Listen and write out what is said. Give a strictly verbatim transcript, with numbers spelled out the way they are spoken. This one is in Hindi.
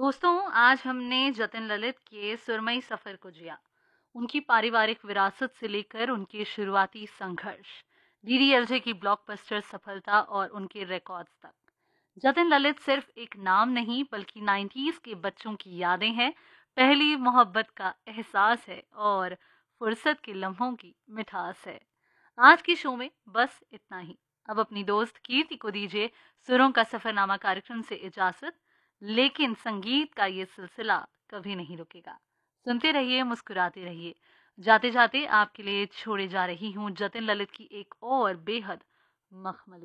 दोस्तों, आज हमने जतिन ललित के सुरमई सफ़र को जिया। उनकी पारिवारिक विरासत से लेकर उनके शुरुआती संघर्ष, डीडीएलजे की ब्लॉकबस्टर सफलता और उनके रिकॉर्ड्स तक। जतिन ललित सिर्फ एक नाम नहीं बल्कि नाइंटीज़ के बच्चों की यादें हैं, पहली मोहब्बत का एहसास है और फुर्सत के लम्हों की मिठास है। आज के शो में बस इतना ही। अब अपनी दोस्त कीर्ति को दीजिए सुरों का सफरनामा कार्यक्रम से इजाजत, लेकिन संगीत का ये सिलसिला कभी नहीं रुकेगा। सुनते रहिए, मुस्कुराते रहिए। जाते जाते आपके लिए छोड़े जा रही हूँ जतिन ललित की एक और बेहद मखमली